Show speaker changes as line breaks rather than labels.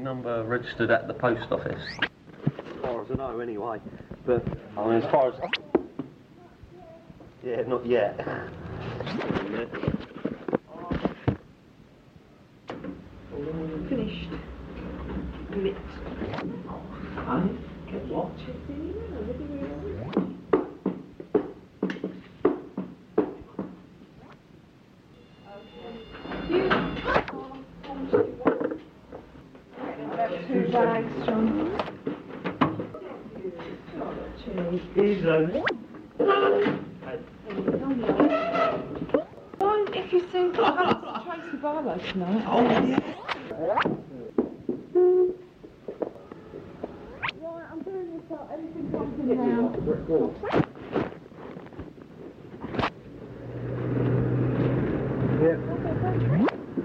number registered at the post office? As far as I know, anyway. But, I mean, as far as... Yeah, not yet.
Finished. Lit. Get what? Two bags, John. Well, if you think about Tracy Barlow tonight. Oh, yeah. Right, I'm doing this up. Everything comes in now.
Yeah.